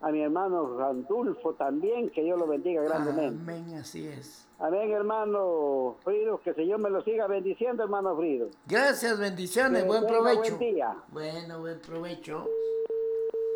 a mi hermano Randulfo también, que Dios lo bendiga grandemente. Amén, así es. Amén, hermano Frido, que el Señor me lo siga bendiciendo, hermano Frido. Gracias, bendiciones, Que buen tenga buen provecho. día. Bueno, buen provecho.